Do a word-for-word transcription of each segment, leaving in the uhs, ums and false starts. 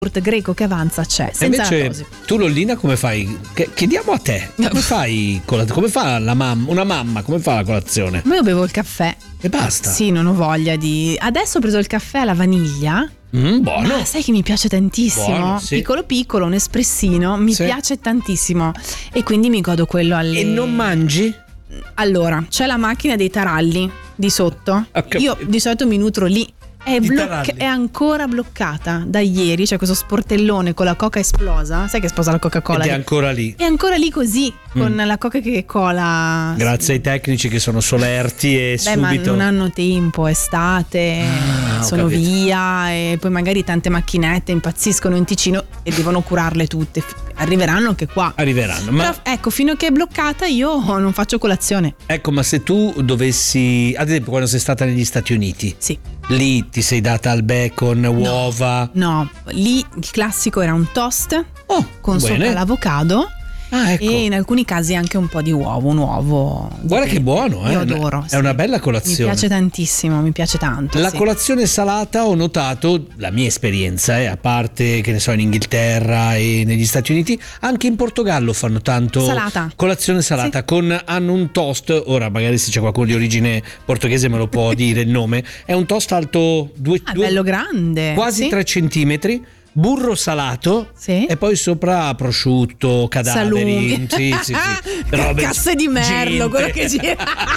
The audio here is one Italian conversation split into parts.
yogurt greco che avanza c'è, senza invece lattosio. tu, Lollina, come fai? Che- chiediamo a te, come fai cola- come fa la mamma, una mamma, come fa la colazione? Ma io bevo il caffè. E basta. Sì, non ho voglia di. Adesso ho preso il caffè alla vaniglia. Mm, buono. Ma sai che mi piace tantissimo? Buono, sì. Piccolo piccolo, un espressino, mi Sì. piace tantissimo. E quindi mi godo quello alle. E non mangi? Allora, c'è la macchina dei taralli di sotto. Ho capito. Io di solito mi nutro lì. È, Di bloc- taralli. è ancora bloccata da ieri. C'è questo sportellone con la coca esplosa. Sai che esplosa la Coca-Cola? Ed è ancora lì. È ancora lì così, con la coca che cola. Grazie ai tecnici che sono solerti e Beh, ma subito. non hanno tempo, è estate, Ah, ho sono capito. via e poi magari tante macchinette impazziscono in Ticino e devono curarle tutte. Arriveranno anche qua. Arriveranno. Ma Però ecco, fino a che è bloccata io non faccio colazione. ecco, ma se tu dovessi, ad esempio, quando sei stata negli Stati Uniti, Sì. lì ti sei data al bacon, uova. No, lì il classico era un toast Oh, con bene. sopra l'avocado Ah, ecco. e in alcuni casi anche un po' di uovo, un uovo. Guarda che buono, eh. Io adoro. È sì. una bella Mi colazione. piace tantissimo, mi piace tanto. La sì. colazione salata, ho notato, la mia esperienza, eh, a parte che ne so in Inghilterra e negli Stati Uniti, anche in Portogallo fanno tanto Salata. colazione salata, con hanno un toast, ora magari se c'è qualcuno di origine portoghese me lo può dire il nome, è un toast alto due, Ah, due- bello grande. quasi sì. tre centimetri, burro salato Sì. e poi sopra prosciutto, cadaveri, Salumi. sì, sì, sì. Robe- Casse di merlo, gente. quello che gira.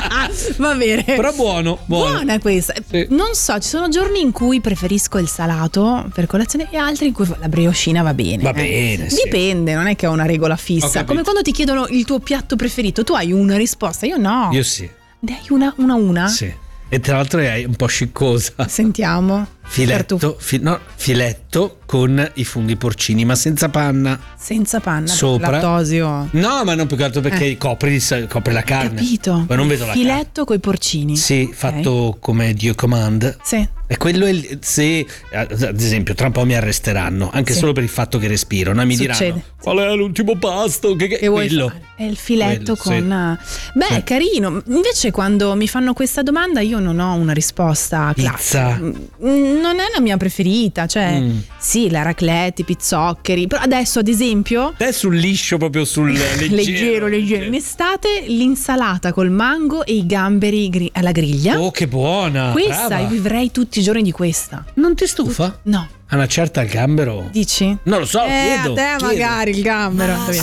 Va bene. Però buono, buono. Buona questa. Sì. Non so, ci sono giorni in cui preferisco il salato per colazione e altri in cui la brioscina va bene. Va eh. bene, sì. Dipende, non è che ho una regola Ho fissa. capito. Come quando ti chiedono il tuo piatto preferito, tu hai una risposta, io no. Io sì, Ne hai una una una? sì. E tra l'altro è un po' sciccosa. Sentiamo. Filetto, Tartufo. fi- no, filetto con i funghi porcini, ma senza panna. Senza panna, Sopra. lattosio. No, ma non più che altro perché Eh. copri, il- copri la carne. Capito. Ma non vedo la carne. Filetto coi porcini. Sì, Ok. fatto come Dio comanda. Sì. E quello è il- se ad esempio tra un po' mi arresteranno, anche Sì. solo per il fatto che respiro, no? Mi Succede. diranno qual è l'ultimo pasto? Che, che... Che vuoi quello. fare? È il filetto Quello, con. Beh, Sì. è carino. Invece, quando mi fanno questa domanda, io non ho una risposta Pizza. classica. Mm, Non è la mia preferita. Cioè, Mm. sì, la raclette, i pizzoccheri. Però adesso, ad esempio. Te sul liscio, proprio sul leggero. Leggero, leggero. In estate l'insalata col mango e i gamberi gri- alla griglia. Oh, che buona! Questa, brava. io vivrei tutti i giorni di questa. Non ti stufa? No, A una certa il gambero? dici? Non lo so, Eh, chiedo. a te chiedo. magari il gambero.